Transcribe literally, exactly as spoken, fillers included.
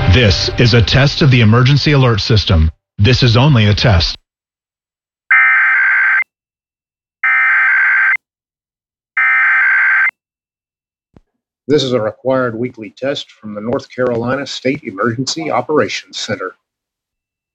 This is a test of the emergency alert system. This is only a test. This is a required weekly test from the North Carolina State Emergency Operations Center.